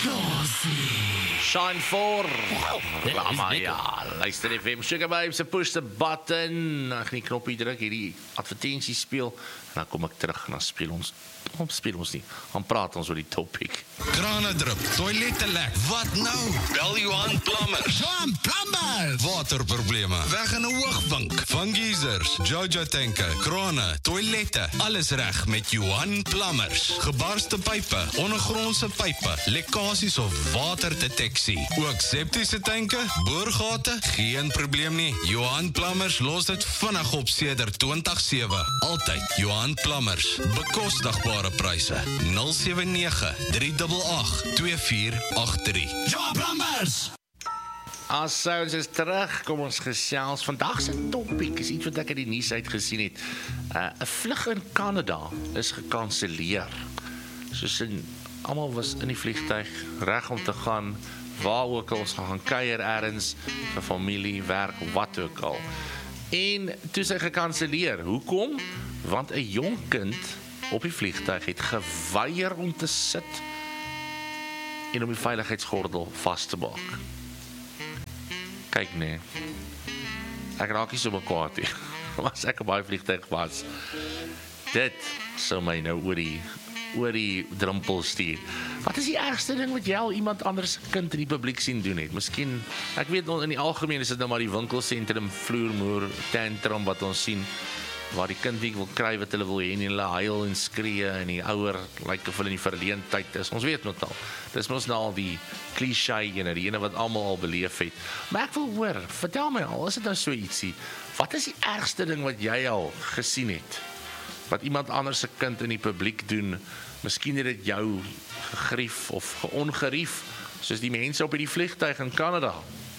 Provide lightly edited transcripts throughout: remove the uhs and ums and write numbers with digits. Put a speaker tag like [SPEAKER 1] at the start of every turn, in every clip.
[SPEAKER 1] Shine 4. Maar ja, luister FM, Sugar Babes, push the button. Ek nie knoppie druk, hierdie advertentie speel. En dan kom ek terug en dan speel ons nie. Dan praat ons oor die topic.
[SPEAKER 2] Krane drup, toilette lek. Wat nou? Bel Johan Plumbers.
[SPEAKER 3] Johan Plumbers!
[SPEAKER 2] Waterprobleme, weg in 'n hoogwink. Van geysers, Jojo tanke, krane, toilette, alles reg met Johan Plumbers. Gebarste pype, ondergrondse pype, lekkasies of waterdeteksie. Ook septiese tanke, boorgate, geen probleem nie. Johan Plumbers los dit vinnig op sedert 2007. Altyd Johan Plumbers. Bekostigbare pryse. 079-388-2483.
[SPEAKER 3] Johan Plumbers!
[SPEAKER 1] As ons is terug, kom ons gesels. Vandag se topic is iets wat ek in die nuus uitgesien het. 'n Vlug in Kanada is gekanselleer. Soos almal was in die vliegtuig reg om te gaan waar ook al ons gaan kuier ergens vir familie, werk, wat ook al. En toe sy gekanselleer. Hoekom? Want 'n jong kind op die vliegtuig het geweier om te sit en om die veiligheidsgordel vas te maak. Kyk nee, ek raak nie so bekwaad nie, as ek op baie vliegtuig was. Dit sou my nou oor die drempel stuur. Wat is die ergste ding wat jy al iemand anders kind in die publiek sien doen het? Miskien, ek weet in die algemeen is dit nou maar die winkelsentrum vloermoer tantrum wat ons sien, waar die kind nie wil kry wat hulle wil hê en hulle huil en skree en die ouer lyk of hulle in die verleentheid is. Ons weet nog al. Dis mos nou al die cliché ene, die ene wat almal al beleef het. Maar ek wil hoor, vertel my al, is dit nou so ietsie? Wat is die ergste ding wat jy al gesien het? Wat iemand anders se kind in die publiek doen? Miskien het dit jou gegrief of geongerief, soos die mense op die vliegtuig in Kanada.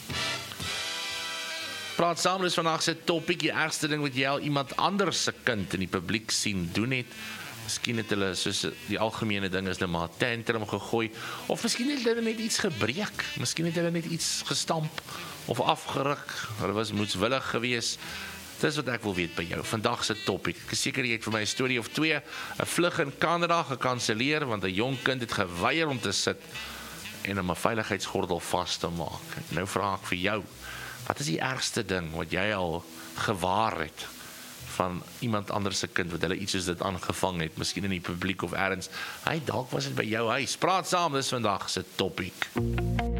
[SPEAKER 1] Praat saam, dus vandag se topic, die ergste ding wat jy al iemand anders se kind in die publiek sien doen het. Miskien het hulle, soos die algemene ding is, hulle maar tantrum gegooi, of miskien het hulle net iets gebreek, miskien het hulle net iets gestamp, of afgeruk, hulle was moedswillig gewees. Dis wat ek wil weet by jou, vandag se topic. Ek is seker jy het vir my 'n storie of 2, 'n vlug in Kanada gekanselleer, want 'n jong kind het geweier om te sit, en om 'n veiligheidsgordel vas te maak. Nou vra ek vir jou, wat is die ergste ding wat jy al gewaar het van iemand anders se kind, wat hulle iets soos dit aangevang het, miskien in die publiek of ergens, dalk was dit by jou huis. Praat saam, dis vandag se topic.